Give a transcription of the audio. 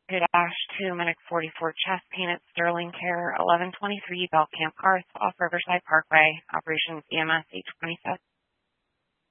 2-2 Medic 44 chest pain at Sterling Care, 1123 Belt Camp Garth off Riverside Parkway. Operations EMS 827.